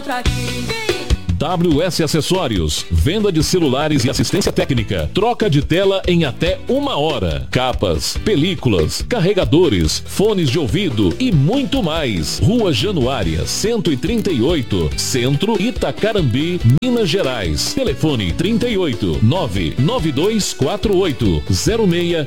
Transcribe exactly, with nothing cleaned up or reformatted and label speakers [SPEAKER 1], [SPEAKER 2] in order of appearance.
[SPEAKER 1] encontra aqui.
[SPEAKER 2] W S Acessórios, venda de celulares e assistência técnica, troca de tela em até uma hora, capas, películas, carregadores, fones de ouvido e muito mais. Rua Januária, cento e trinta e oito, Centro, Itacarambi, Minas Gerais. Telefone trinta e oito, nove nove dois quatro oito, zero seis